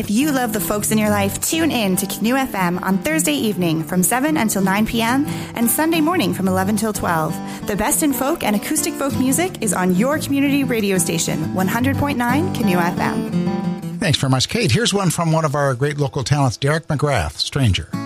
If you love the folks in your life, tune in to Canoe FM on Thursday evening from 7 until 9 p.m. and Sunday morning from 11 till 12. The best in folk and acoustic folk music is on your community radio station, 100.9 Canoe FM. Thanks very much, Kate. Here's one from one of our great local talents, Derek McGrath, Stranger.